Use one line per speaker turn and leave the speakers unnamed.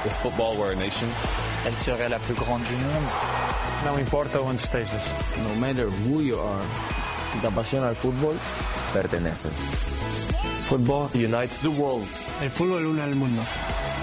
If football were a nation,
elle serait la plus grande du monde.
Não importa onde estejas.
No matter who you are, si te apasiona el fútbol, perteneces.
football unites the world.
El fútbol une al mundo.